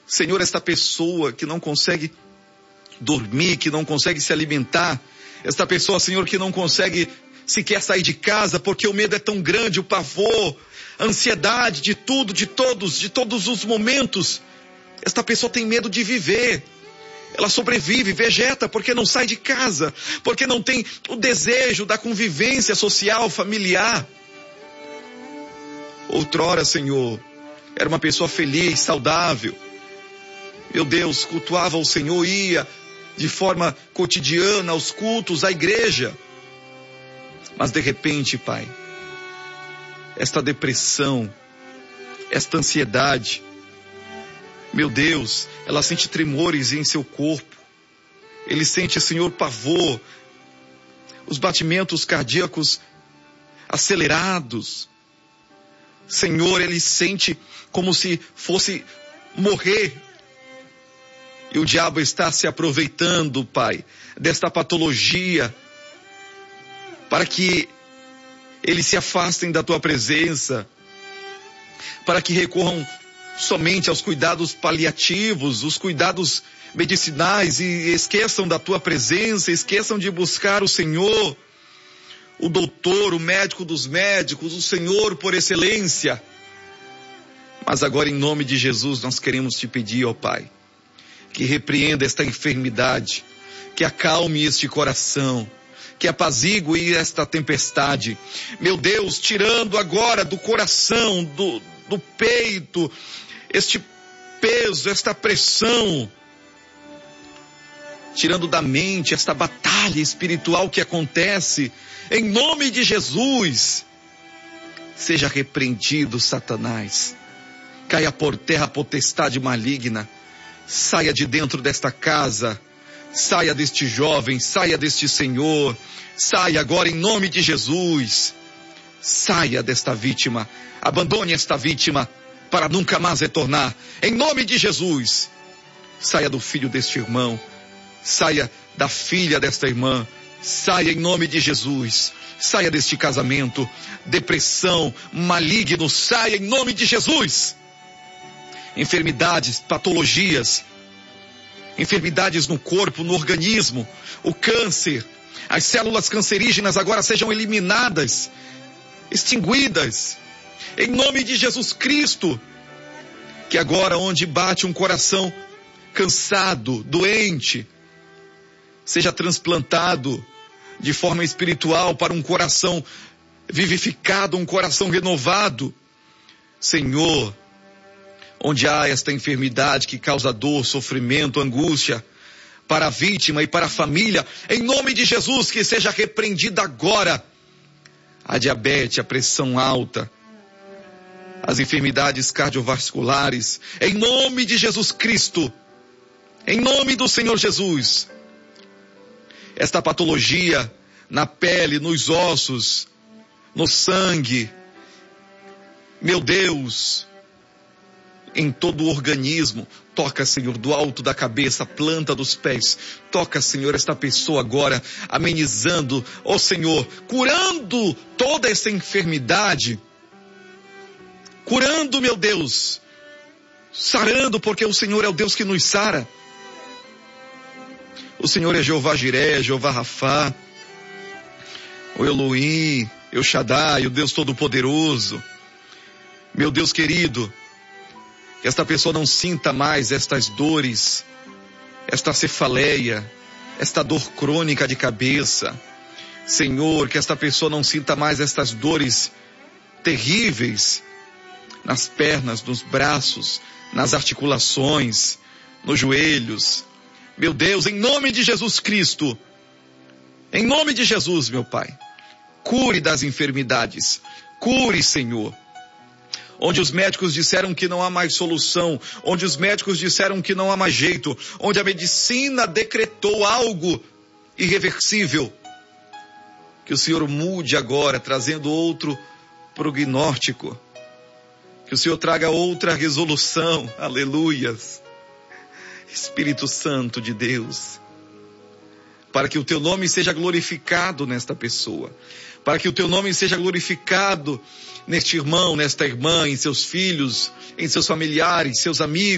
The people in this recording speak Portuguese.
Senhor, esta pessoa que não consegue dormir, que não consegue se alimentar, esta pessoa, Senhor, que não consegue sequer sair de casa, porque o medo é tão grande, o pavor, a ansiedade de tudo, de todos os momentos. Esta pessoa tem medo de viver. Ela sobrevive, vegeta, porque não sai de casa, porque não tem o desejo da convivência social, familiar. Outrora, Senhor, era uma pessoa feliz, saudável. Meu Deus, cultuava o Senhor, ia de forma cotidiana aos cultos, à igreja. Mas de repente, Pai, esta depressão, esta ansiedade, meu Deus, ela sente tremores em seu corpo. Ele sente, Senhor, pavor, os batimentos cardíacos acelerados. Senhor, ele sente como se fosse morrer. E o diabo está se aproveitando, Pai, desta patologia, para que eles se afastem da tua presença, para que recorram somente aos cuidados paliativos, os cuidados medicinais, e esqueçam da tua presença, esqueçam de buscar o Senhor, o doutor, o médico dos médicos, o Senhor por excelência. Mas agora, em nome de Jesus, nós queremos te pedir, ó Pai, que repreenda esta enfermidade, que acalme este coração, que apazigue esta tempestade. Meu Deus, tirando agora do coração, do peito, este peso, esta pressão, tirando da mente esta batalha espiritual que acontece, em nome de Jesus. Seja repreendido, Satanás. Caia por terra a potestade maligna. Saia de dentro desta casa, saia deste jovem, saia deste senhor, saia agora em nome de Jesus. Saia desta vítima, abandone esta vítima para nunca mais retornar, em nome de Jesus. Saia do filho deste irmão, saia da filha desta irmã, saia em nome de Jesus. Saia deste casamento, depressão, maligno, saia em nome de Jesus. Enfermidades, patologias, enfermidades no corpo, no organismo, o câncer, as células cancerígenas agora sejam eliminadas, extinguidas, em nome de Jesus Cristo. Que agora, onde bate um coração cansado, doente, seja transplantado de forma espiritual para um coração vivificado, um coração renovado. Senhor, onde há esta enfermidade que causa dor, sofrimento, angústia, para a vítima e para a família, em nome de Jesus, que seja repreendida agora a diabetes, a pressão alta, as enfermidades cardiovasculares, em nome de Jesus Cristo, em nome do Senhor Jesus. Esta patologia na pele, nos ossos, no sangue, meu Deus, em todo o organismo, toca, Senhor, do alto da cabeça, planta dos pés, toca, Senhor, esta pessoa agora, amenizando, ó Senhor, curando toda essa enfermidade, curando, meu Deus, sarando, porque o Senhor é o Deus que nos sara. O Senhor é Jeová Jiré, Jeová Rafá, o Elohim, El Shaddai, o Deus Todo-Poderoso. Meu Deus querido, que esta pessoa não sinta mais estas dores, esta cefaleia, esta dor crônica de cabeça. Senhor, que esta pessoa não sinta mais estas dores terríveis nas pernas, nos braços, nas articulações, nos joelhos. Meu Deus, em nome de Jesus Cristo, em nome de Jesus, meu Pai, cure das enfermidades, cure, Senhor. Onde os médicos disseram que não há mais solução, onde os médicos disseram que não há mais jeito, onde a medicina decretou algo irreversível, que o Senhor mude agora, trazendo outro prognóstico, que o Senhor traga outra resolução, aleluias, Espírito Santo de Deus, para que o teu nome seja glorificado nesta pessoa, para que o teu nome seja glorificado neste irmão, nesta irmã, em seus filhos, em seus familiares, seus amigos,